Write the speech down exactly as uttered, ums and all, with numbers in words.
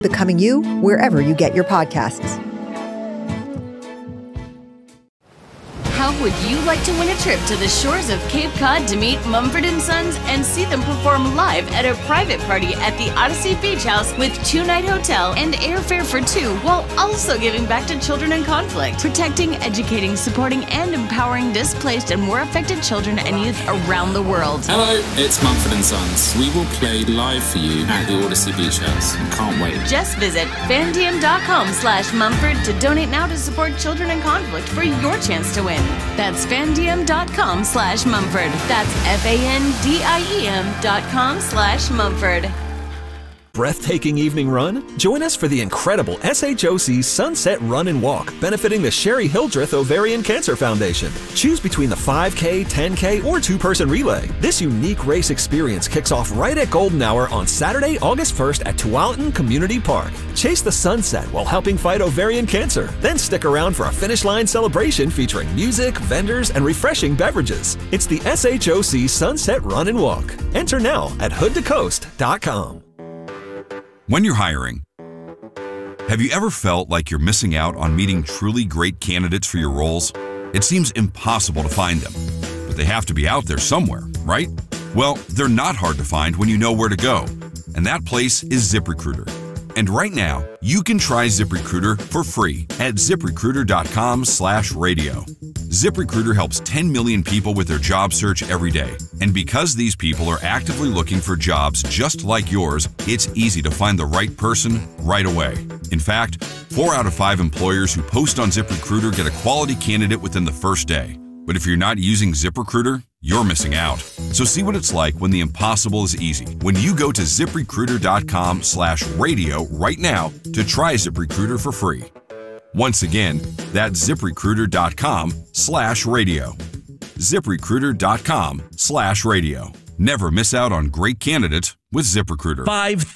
Becoming You, wherever you get your podcasts. How would you like to win a trip to the shores of Cape Cod to meet Mumford and Sons and see them perform live at a private party at the Odyssey Beach House with two-night hotel and airfare for two, while also giving back to children in conflict, protecting, educating, supporting, and empowering displaced and war affected children and youth around the world? Hello, it's Mumford and Sons. We will play live for you at the Odyssey Beach House. Can't wait. Just visit fandiem.com slash Mumford to donate now to support children in conflict for your chance to win. That's fandiem.com slash Mumford. That's F-A-N-D-I-E-M dot com slash Mumford. Breathtaking evening run? Join us for the incredible S H O C Sunset Run and Walk, benefiting the Sherry Hildreth Ovarian Cancer Foundation. Choose between the five K, ten K, or two-person relay. This unique race experience kicks off right at golden hour on Saturday, August first at Tualatin Community Park. Chase the sunset while helping fight ovarian cancer. Then stick around for a finish line celebration featuring music, vendors, and refreshing beverages. It's the S H O C Sunset Run and Walk. Enter now at hood to coast dot com. When you're hiring, have you ever felt like you're missing out on meeting truly great candidates for your roles? It seems impossible to find them, but they have to be out there somewhere, right? Well, they're not hard to find when you know where to go, and that place is ZipRecruiter. And right now, you can try ZipRecruiter for free at ZipRecruiter.com slash radio. ZipRecruiter helps ten million people with their job search every day. And because these people are actively looking for jobs just like yours, it's easy to find the right person right away. In fact, four out of five employers who post on ZipRecruiter get a quality candidate within the first day. But if you're not using ZipRecruiter, you're missing out. So see what it's like when the impossible is easy. When you go to ZipRecruiter.com slash radio right now to try ZipRecruiter for free. Once again, that's ZipRecruiter.com slash radio. ZipRecruiter.com slash radio. Never miss out on great candidates with ZipRecruiter. Five